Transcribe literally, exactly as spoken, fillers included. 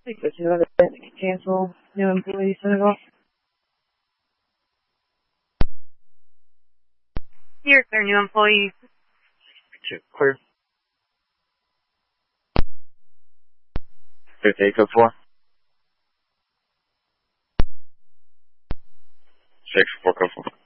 six oh two eleven, cancel new employee Senegal. Here, clear new employees. Clear. Clear take code four. Six, four, code four.